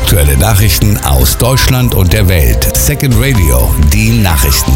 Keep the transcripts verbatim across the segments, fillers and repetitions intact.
Aktuelle Nachrichten aus Deutschland und der Welt. Second Radio, die Nachrichten.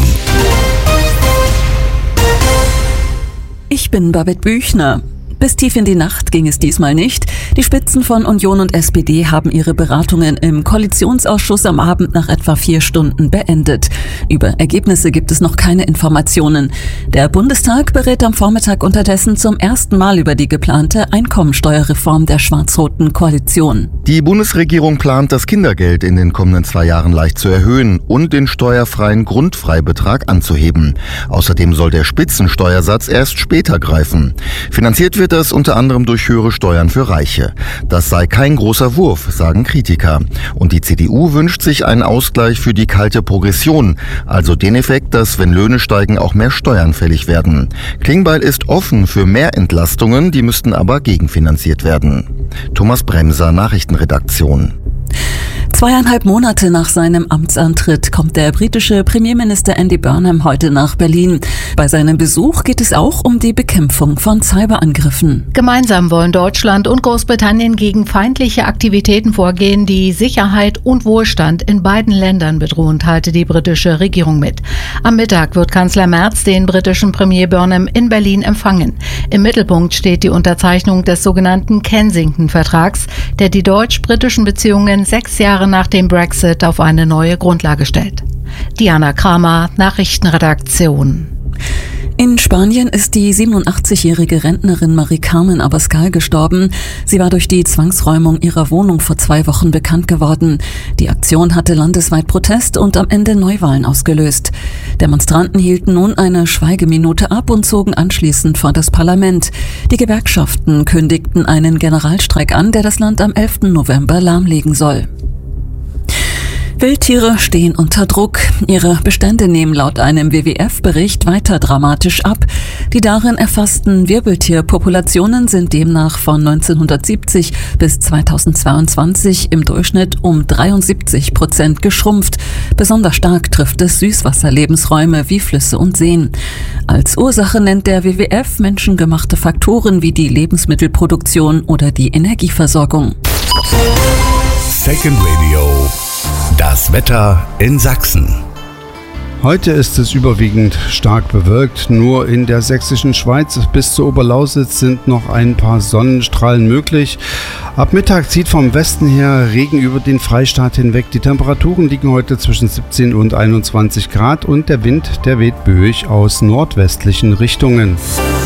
Ich bin Babette Büchner. Bis tief in die Nacht ging es diesmal nicht. Die Spitzen von Union und S P D haben ihre Beratungen im Koalitionsausschuss am Abend nach etwa vier Stunden beendet. Über Ergebnisse gibt es noch keine Informationen. Der Bundestag berät am Vormittag unterdessen zum ersten Mal über die geplante Einkommensteuerreform der schwarz-roten Koalition. Die Bundesregierung plant, das Kindergeld in den kommenden zwei Jahren leicht zu erhöhen und den steuerfreien Grundfreibetrag anzuheben. Außerdem soll der Spitzensteuersatz erst später greifen. Finanziert wird das unter anderem durch höhere Steuern für Reiche. Das sei kein großer Wurf, sagen Kritiker. Und die C D U wünscht sich einen Ausgleich für die kalte Progression, also den Effekt, dass, wenn Löhne steigen, auch mehr Steuern fällig werden. Klingbeil ist offen für mehr Entlastungen, die müssten aber gegenfinanziert werden. Thomas Bremser, Nachrichtenredaktion. Zweieinhalb Monate nach seinem Amtsantritt kommt der britische Premierminister Andy Burnham heute nach Berlin. Bei seinem Besuch geht es auch um die Bekämpfung von Cyberangriffen. Gemeinsam wollen Deutschland und Großbritannien gegen feindliche Aktivitäten vorgehen, die Sicherheit und Wohlstand in beiden Ländern bedrohen, teilte die britische Regierung mit. Am Mittag wird Kanzler Merz den britischen Premier Burnham in Berlin empfangen. Im Mittelpunkt steht die Unterzeichnung des sogenannten Kensington-Vertrags, der die deutsch-britischen Beziehungen sechs Jahre nach dem Brexit auf eine neue Grundlage stellt. Diana Kramer, Nachrichtenredaktion. In Spanien ist die siebenundachtzigjährige Rentnerin Mari-Carmen Abascal gestorben. Sie war durch die Zwangsräumung ihrer Wohnung vor zwei Wochen bekannt geworden. Die Aktion hatte landesweit Protest und am Ende Neuwahlen ausgelöst. Demonstranten hielten nun eine Schweigeminute ab und zogen anschließend vor das Parlament. Die Gewerkschaften kündigten einen Generalstreik an, der das Land am elften November lahmlegen soll. Wildtiere stehen unter Druck. Ihre Bestände nehmen laut einem W W F-Bericht weiter dramatisch ab. Die darin erfassten Wirbeltierpopulationen sind demnach von neunzehnhundertsiebzig bis zweitausendzweiundzwanzig im Durchschnitt um dreiundsiebzig Prozent geschrumpft. Besonders stark trifft es Süßwasserlebensräume wie Flüsse und Seen. Als Ursache nennt der W W F menschengemachte Faktoren wie die Lebensmittelproduktion oder die Energieversorgung. Second Radio. Das Wetter in Sachsen. Heute ist es überwiegend stark bewölkt. Nur in der sächsischen Schweiz bis zur Oberlausitz sind noch ein paar Sonnenstrahlen möglich. Ab Mittag zieht vom Westen her Regen über den Freistaat hinweg. Die Temperaturen liegen heute zwischen siebzehn und einundzwanzig Grad und der Wind, der weht böig aus nordwestlichen Richtungen.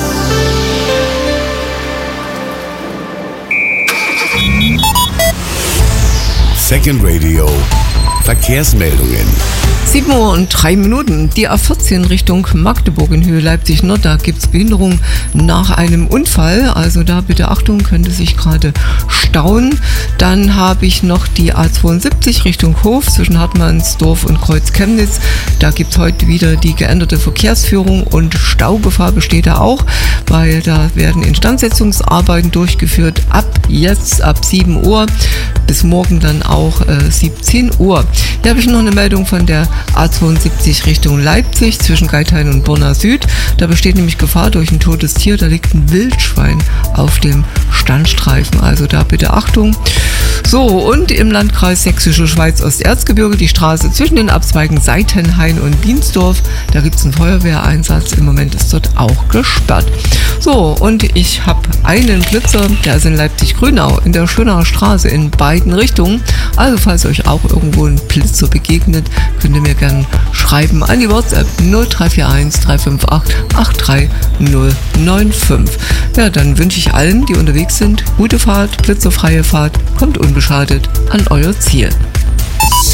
Second Radio. Verkehrsmeldungen. sieben Uhr und drei Minuten. Die A vierzehn Richtung Magdeburg in Höhe Leipzig-Nord. Da gibt es Behinderung nach einem Unfall. Also da bitte Achtung, könnte sich gerade stauen. Dann habe ich noch die A zweiundsiebzig Richtung Hof zwischen Hartmannsdorf und Kreuz-Chemnitz. Da gibt es heute wieder die geänderte Verkehrsführung und Staugefahr besteht da auch, weil da werden Instandsetzungsarbeiten durchgeführt. Ab jetzt, ab sieben Uhr bis morgen dann auch äh, siebzehn Uhr. Hier habe ich noch eine Meldung von der A zweiundsiebzig Richtung Leipzig zwischen Geithain und Borna Süd. Da besteht nämlich Gefahr durch ein totes Tier. Da liegt ein Wildschwein auf dem Standstreifen. Also da bitte Achtung. So, und im Landkreis Sächsische Schweiz Osterzgebirge die Straße zwischen den Abzweigen Seitenhain und Biensdorf. Da gibt es einen Feuerwehreinsatz. Im Moment ist dort auch gesperrt. So, und ich habe einen Blitzer, der ist in Leipzig-Grünau in der Schönauer Straße in beiden Richtungen. Also falls euch auch irgendwo ein Blitzer begegnet, könnt ihr mir gerne schreiben an die WhatsApp null drei vier eins drei fünf acht acht drei null neun fünf. Ja, dann wünsche ich allen, die unterwegs sind, gute Fahrt, blitzerfreie Fahrt, kommt unbeschadet an euer Ziel.